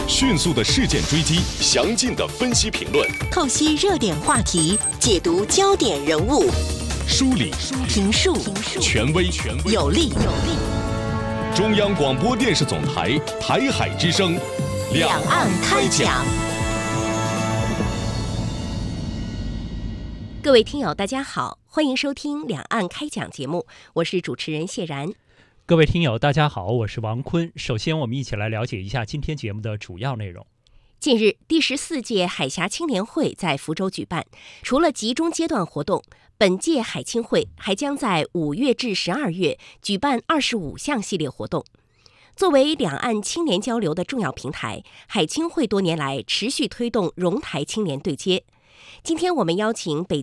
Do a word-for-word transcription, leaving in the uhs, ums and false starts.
迅速的事件追击，详尽的分析评论， 透析热点话题，解读焦点人物， 梳理评述权威有力。 中央广播电视总台台海之声， 两岸开讲。各位听友，大家好，欢迎收听《两岸开讲》节目，我是主持人谢然。 各位听友，大家好，我是王坤。首先，我们一起来了解一下今天节目的主要内容。 近日，第十四届海峡青年会在福州举办。除了集中阶段活动，本届海青会还将在五月至十二月举办二十五项系列活动。作为两岸青年交流的重要平台，海青会多年来持续推动融台青年对接。今天我们邀请北